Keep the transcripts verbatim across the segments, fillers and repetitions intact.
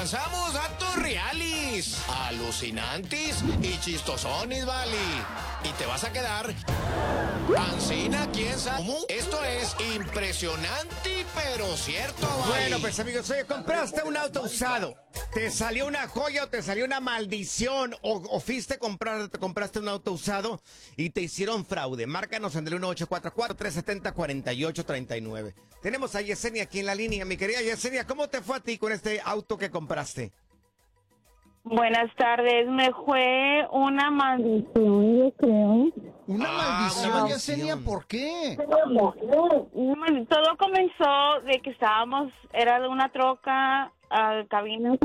lanzamos datos reales, alucinantes y chistosones, vale. Y te vas a quedar Ancina, ¿quién sabe? ¿Cómo? Esto es impresionante, pero cierto, vale. Bueno, pues amigos, oye, compraste un auto usado. ¿Te salió una joya o te salió una maldición? ¿O, o fuiste a comprar, te compraste un auto usado y te hicieron fraude? Márcanos en el uno ocho cuatro cuatro, tres siete cero, cuatro ocho tres nueve. Tenemos a Yesenia aquí en la línea. Mi querida Yesenia, ¿cómo te fue a ti con este auto que compraste? Buenas tardes, me fue una maldición, yo creo. Una Ah, maldición, una Yesenia, maldición. ¿por qué? Todo comenzó de que estábamos, era de una troca, a cabina.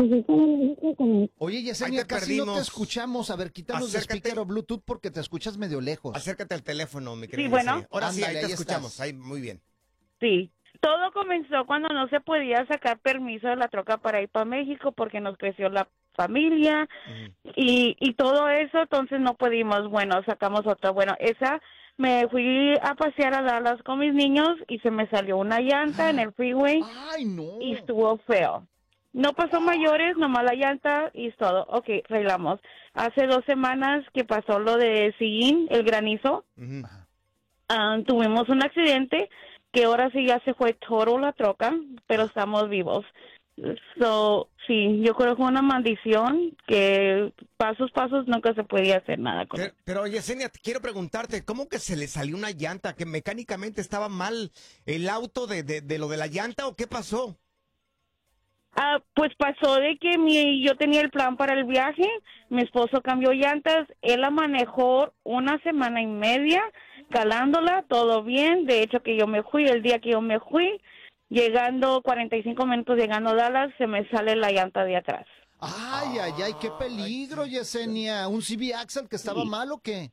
Oye, Yesenia, Ahí te casi no te perdimos. escuchamos. A ver, quítanos de Acércate. speaker o Bluetooth porque te escuchas medio lejos. Acércate al teléfono, mi querida Sí, bueno. Yesenia. Ahora sí, Ándale, ahí te ahí escuchamos. estás. Ahí, muy bien. Sí, todo comenzó cuando no se podía sacar permiso de la troca para ir para México porque nos creció la familia Ujú. y, y todo eso, entonces no pudimos, bueno, sacamos otra. Bueno, esa, me fui a pasear a Dallas con mis niños y se me salió una llanta en el freeway Ay, no. y estuvo feo. No pasó mayores, nomás la llanta y es todo. Ok, arreglamos. Hace dos semanas que pasó lo de Sillín, el granizo, Ujú. ah, tuvimos un accidente que ahora sí ya se fue todo la troca, pero estamos vivos. So, sí, yo creo que fue una maldición que pasos, pasos nunca se podía hacer nada con Pero, él. pero Yesenia, te quiero preguntarte, ¿cómo que se le salió una llanta? ¿Que mecánicamente estaba mal el auto de, de, de lo de la llanta o qué pasó? Ah, pues pasó de que mi, yo tenía el plan para el viaje, mi esposo cambió llantas, él la manejó una semana y media, calándola, todo bien, de hecho que yo me fui, el día que yo me fui, llegando cuarenta y cinco minutos llegando a Dallas, se me sale la llanta de atrás. Ay, ay, ay, qué peligro, Yesenia. ¿Un C V Axle que estaba mal o qué?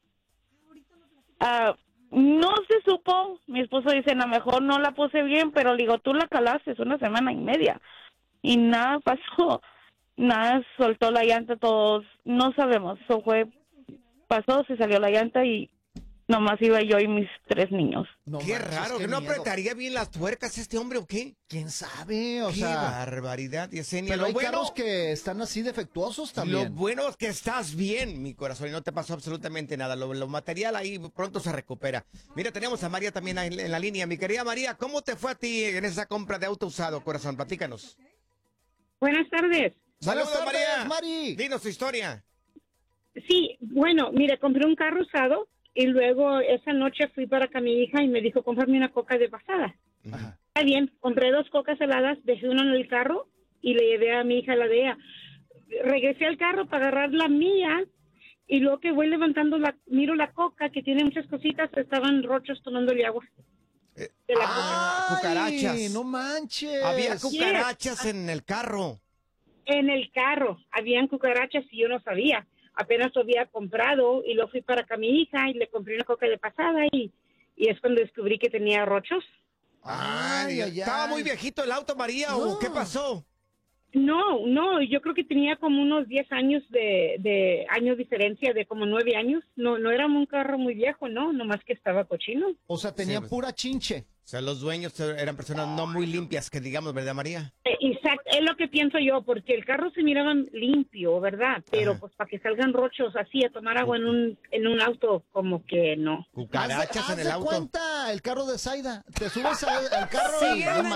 Ah, no se supo, mi esposo dice, a lo mejor no la puse bien, pero le digo, tú la calaste, es una semana y media. Y nada pasó, nada, soltó la llanta, todos, no sabemos, eso fue, pasó, se salió la llanta y nomás iba yo y mis tres niños. No Qué manches, raro, qué ¿que no miedo. apretaría bien las tuercas este hombre o qué? ¿Quién sabe? O Qué sea, barbaridad, Yesenia. pero Lo hay bueno, carros que están así defectuosos lo también. bueno es que estás bien, mi corazón, y no te pasó absolutamente nada. Lo, lo material ahí pronto se recupera. Mira, tenemos a María también en, en la línea. Mi querida María, ¿cómo te fue a ti en esa compra de auto usado, corazón? Platícanos. Buenas tardes. Saludos, Buenas tardes, María. Mari. Dinos tu historia. Sí, bueno, mire, compré un carro usado y luego esa noche fui para acá mi hija y me dijo, cómprame una coca de pasada. Ajá. Está bien, compré dos cocas heladas, dejé una en el carro y le llevé a mi hija la de ella. Regresé al carro para agarrar la mía y luego que voy levantando, la miro la coca que tiene muchas cositas, estaban rochos tomándole agua. Eh, De la ah, Ay, cucarachas. no manches. Había cucarachas en el carro. En el carro habían cucarachas y yo no sabía. Apenas lo había comprado y lo fui para acá a mi hija y le compré una coca de pasada y, y es cuando descubrí que tenía rochos. Ay, Ay, ay, ¿estaba ay. muy viejito el auto, María, No. o qué pasó? No, no, yo creo que tenía como unos diez años de, de años diferencia, de como nueve años. No, no era un carro muy viejo, no, nomás que estaba cochino. O sea, tenía Sí, pues. pura chinche. O sea, los dueños eran personas no muy limpias, que digamos, ¿verdad, María? Eh, Exacto, es lo que pienso yo, porque el carro se miraba limpio, ¿verdad? Pero Ajá. pues para que salgan rochos así a tomar agua en un, en un auto, como que no. Cucarachas Haz de- en el haz de auto. cuenta el carro de Zaida. Te subes al, al carro Sí, y no